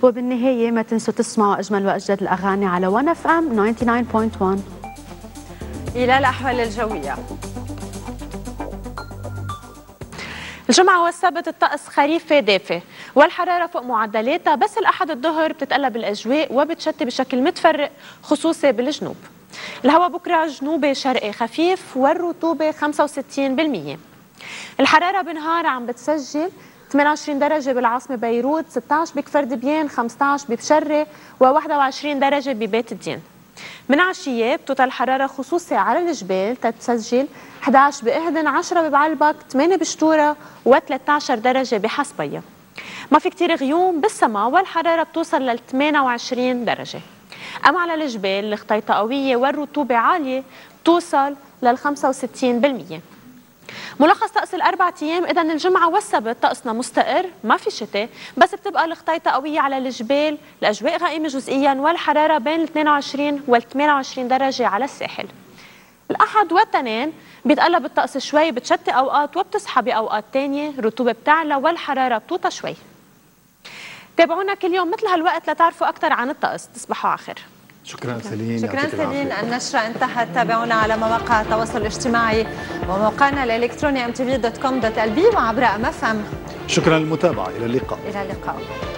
وبالنهاية ما تنسوا تسمعوا أجمل وأجدد الأغاني على 1FM 99.1. إلى الأحوال الجوية. الجمعة والسبت الطقس خريفي دافي والحرارة فوق معدلاتها، بس الأحد الظهر بتتقلب الأجواء وبتشتي بشكل متفرق خصوصي بالجنوب. الهواء بكرة جنوبي شرقي خفيف والرطوبة 65%. الحرارة بالنهار عم بتسجل 28 درجة بالعاصمة بيروت، 16 بكفر دبيان، 15 ببشرة، و21 درجة ببيت الدين. من عشية بتوصل الحرارة خصوصي على الجبال تتسجل 11 بإهدن، 10 ببعلبك، 8 بشتورة، و13 درجة بحسبية. ما في كتير غيوم بالسماء والحرارة بتوصل ل 28 درجة. أما على الجبال الخطيطة قوية والرطوبة عالية بتوصل لل 65%. ملخص طقس الأربع أيام، إذن الجمعة والسبت طقسنا مستقر، ما في شتاء، بس بتبقى الخطيطة قوية على الجبال، الأجواء غائمة جزئيا، والحرارة بين ال 22 وال 28 درجة على الساحل. الأحد والتنين بيتقلب الطقس شوي، بتشتي أوقات وبتصحى بأوقات تانية، الرطوبة بتعلى والحرارة بتوطى شوي. تابعونا كل يوم مثل هالوقت لتعرفوا أكثر عن الطقس. تصبحوا على خير. شكرا سيلين. شكرا سيلين. النشرة انتهت. تابعونا على مواقع التواصل الاجتماعي وموقعنا الإلكتروني mtv.com.lb وعبر MFM. شكرا للمتابعة. إلى اللقاء. إلى اللقاء.